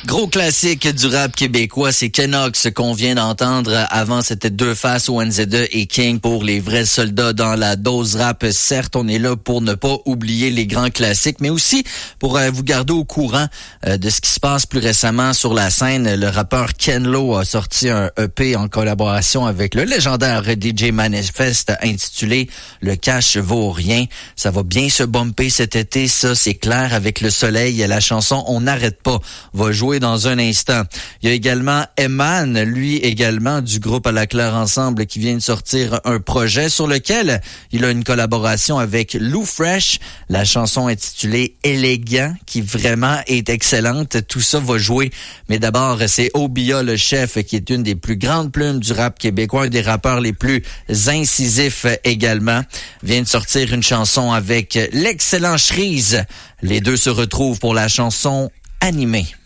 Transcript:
Gros classique du rap québécois, c'est Kenox qu'on vient d'entendre. Avant, c'était Deux Faces, ONZ2 et King pour les vrais soldats dans la dose rap. Certes, on est là pour ne pas oublier les grands classiques, mais aussi pour vous garder au courant de ce qui se passe plus récemment sur la scène. Le rappeur Ken Lo a sorti un EP en collaboration avec le légendaire DJ Manifest intitulé Le cash vaut rien. Ça va bien se bumper cet été, ça c'est clair, avec le soleil. La chanson On n'arrête pas va jouer dans un instant. Il y a également Eman, lui également du groupe À la Claire Ensemble, qui vient de sortir un projet sur lequel il a une collaboration avec Lou Fresh. La chanson intitulée Élégant, qui vraiment est excellente. Tout ça va jouer. Mais d'abord, c'est Obia le chef, qui est une des plus grandes plumes du rap québécois, un des rappeurs les plus incisifs également. Vient de sortir une chanson avec l'excellent Shreeze. Les deux se retrouvent pour la chanson Animée.